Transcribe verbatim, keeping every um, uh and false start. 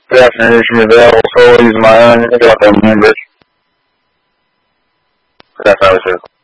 Good afternoon, this is available solely using my own. You got that number. Good afternoon, sir.